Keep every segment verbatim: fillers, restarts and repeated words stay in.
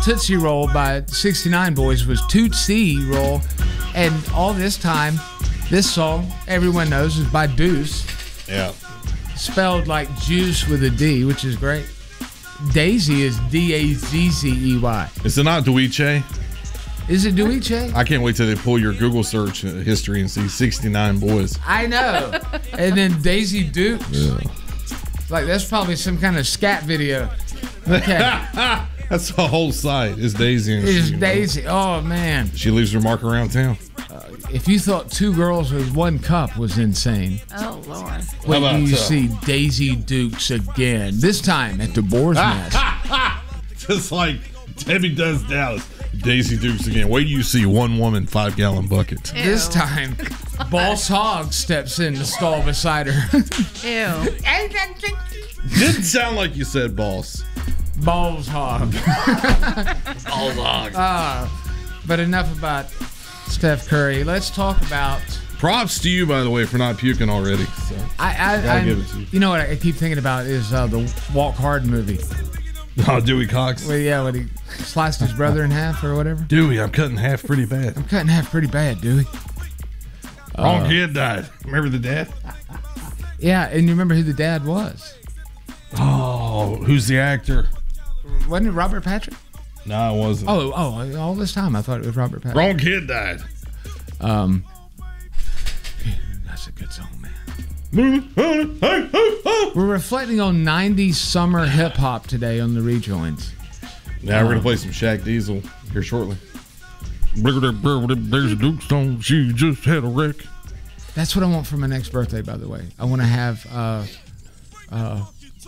Tootsie Roll by sixty-nine Boys was Tootsie Roll. And all this time, this song, everyone knows, is by Deuce. Yeah. Spelled like juice with a D, which is great. Daisy is D A Z Z E Y. Is it not Dweeche? Is it Dweeche? I can't wait till they pull your Google search history and see sixty-nine Boys. I know. And then Daisy Dukes. Yeah. Like, that's probably some kind of scat video. Okay. That's the whole site. Is Daisy. And It's she, Daisy. Oh, man. She leaves her mark around town. Uh, if you thought Two Girls with One Cup was insane, Oh, Lord. wait about, till you uh, see Daisy Dukes again. This time at the Boar's Nest. Just like Debbie does Dallas. Daisy Dukes again. Wait till you see one woman, five gallon bucket. This Ew. time, Boss Hogg steps in the stall beside her. Ew. Didn't sound like you said boss. Balls Hog. Balls hog. Uh, but enough about Steph Curry. Let's talk about. Props to you, by the way, for not puking already. So. I, I, Gotta I give it to you. you know what I keep thinking about is uh, the Walk Hard movie. Oh, Dewey Cox. Well, yeah, when he sliced his brother in half or whatever. Dewey, I'm cutting half pretty bad. I'm cutting half pretty bad, Dewey. Wrong Uh, kid died. Remember the dad? Yeah, and you remember who the dad was? Oh, who's the actor? Wasn't it Robert Patrick? No, it wasn't. Oh, oh, all this time I thought it was Robert Patrick. Wrong kid died. Um, that's a good song, man. We're reflecting on nineties summer hip hop today on the Rejoins. Now we're gonna play some Shaq Diesel here shortly. There's a Duke song. She just had a wreck. That's what I want for my next birthday, by the way. I want to have uh, uh,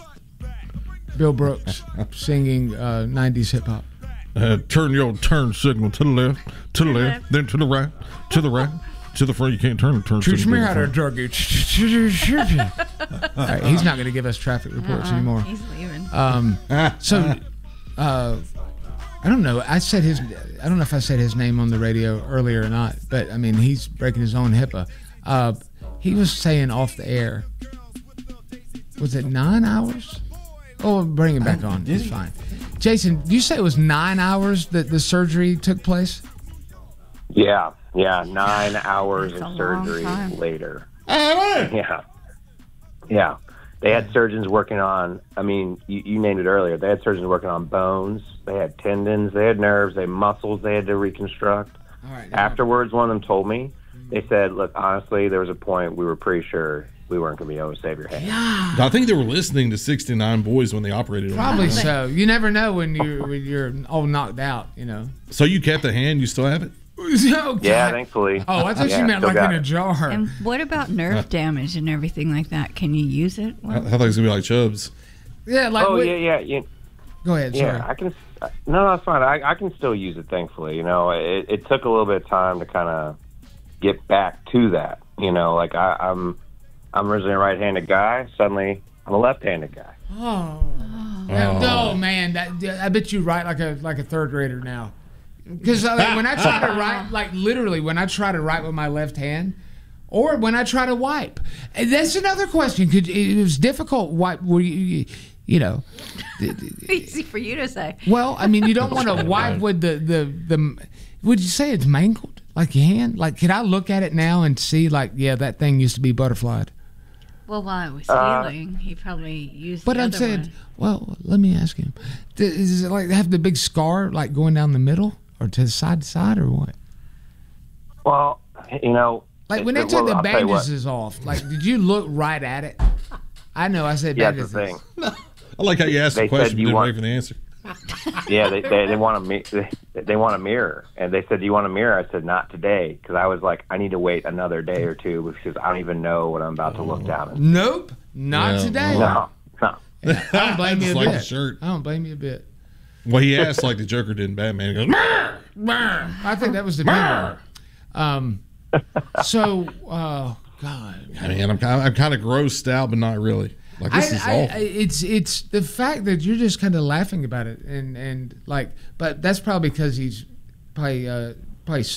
Bill Brooks singing uh, nineties hip hop. Uh, turn your turn signal to the left, to the left, then to the right, to the right, to the front. You can't turn the turn Teach signal. me to how the to front. drug it. All right, he's not going to give us traffic reports Uh-uh, anymore. He's leaving. Um, so, uh, I don't know. I said his. I don't know if I said his name on the radio earlier or not, but I mean he's breaking his own HIPAA. Uh, he was saying off the air. Was it nine hours? Oh, bring it back on. It's fine. Jason, you say it was nine hours that the surgery took place? Yeah, yeah, nine hours That's of a long surgery time. later. Yeah, yeah. They had surgeons working on. I mean, you, you named it earlier. They had surgeons working on bones. They had tendons. They had nerves. They had muscles. They had to reconstruct. All right. Afterwards, one of them told me. They said, "Look, honestly, there was a point we were pretty sure we weren't going to be able to save your hand." I think they were listening to sixty-nine Boys when they operated on Probably it. so. You never know when you're when you're all knocked out. You know. So you kept the hand? You still have it? Oh, Yeah, God. thankfully. Oh, I thought Yeah, you meant still like got in a it. jar. And what about nerve damage and everything like that? Can you use it? I, I thought it was gonna be like Chubbs. Yeah, like. Oh what- yeah, yeah, yeah. Go ahead. Yeah, Sorry. I can. No, no, it's fine. I, I can still use it. Thankfully, you know, it, it took a little bit of time to kind of get back to that. You know, like I, I'm, I'm originally a right-handed guy. Suddenly, I'm a left-handed guy. Oh. No, man. That, I bet you write like a like a third grader now. Because like, when I try to write, like literally, when I try to write with my left hand, or when I try to wipe, and that's another question. Could it was difficult? Wipe? Were you, you know? Easy for you to say. Well, I mean, you don't want to wipe with the, the the. Would you say it's mangled, like your hand? Like, can I look at it now and see, like, yeah, that thing used to be butterflied? Well, while it was Uh, healing, he probably used But the I'm other saying, one. well, let me ask him: does it like have the big scar, like going down the middle, or to the side to side, or what? Well, you know, Like when they well, took the I'll tell you what. bandages off, like did you look right at it? I know I said Yeah, that's the bandages. thing. I like how you asked the They said question, you didn't want- wait for the answer. Yeah, they they, they want a mi- they, they want a mirror, and they said, "Do you want a mirror?" I said, "Not today," because I was like, I need to wait another day or two because I don't even know what I'm about to look down at. Nope, not Yeah. today. No, no. I don't blame you a Just like bit. the shirt. I don't blame you a bit. Well, he asked like the Joker did in Batman. He goes, "Meow." Brr. I think that was the big one. Um, so, uh, God, I mean, I'm kind of, I'm kind of grossed out, but not really. Like this I, is I, awful. I, it's it's the fact that you're just kind of laughing about it, and and like, but that's probably because he's probably uh, probably